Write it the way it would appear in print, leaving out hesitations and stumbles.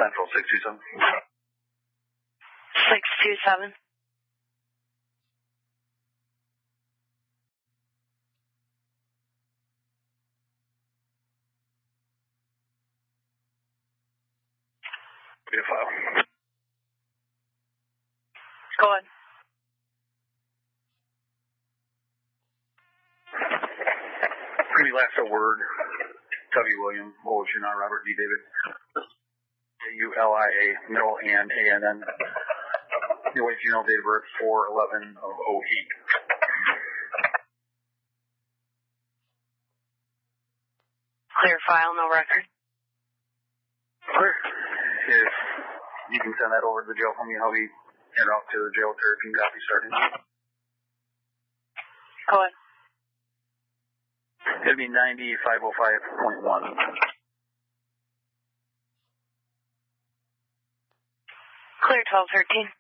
Central 627. 627. Data file. Go ahead. Pretty last word. W. William, Ocean, Robert D. David. ULIA, middle and ANN. Your wife's funeral date of birth 4/11 of 08. Clear file, no record. Clear. If you can send that over to the jail for me, I'll be en route to the jail therapy copy starting. Go ahead. It'll be 9505.1. Clear 1213.